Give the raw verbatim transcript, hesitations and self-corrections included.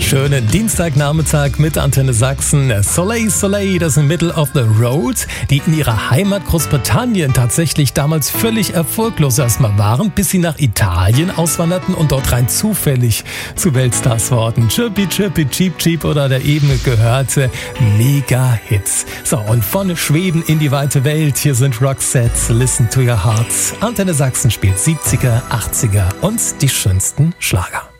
Schönen Dienstagnachmittag mit Antenne Sachsen. Soleil, Soleil, das sind Middle of the Road, die in ihrer Heimat Großbritannien tatsächlich damals völlig erfolglos erstmal waren, bis sie nach Italien auswanderten und dort rein zufällig zu Weltstars wurden. Chirpy, Chirpy, Cheep, Cheep oder der eben gehörte Mega-Hits. So, und von Schweden in die weite Welt, hier sind Roxette, Listen to Your Heart. Antenne Sachsen spielt siebziger, achtziger und die schönsten Schlager.